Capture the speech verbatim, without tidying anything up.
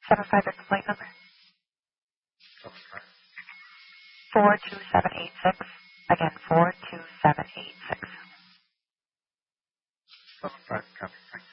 Seven five your complaint number. Seven five. Four two seven eight six. Again, four two seven eight six. Seven five. Copy. Thanks.